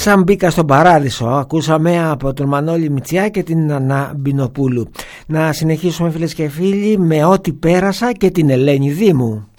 σαν μπήκα στον παράδεισο. Ακούσαμε από τον Μανώλη Μητσιά και την Ανά Μπινοπούλου. Να συνεχίσουμε, φίλες και φίλοι, με ό,τι πέρασα και την Ελένη Δήμου.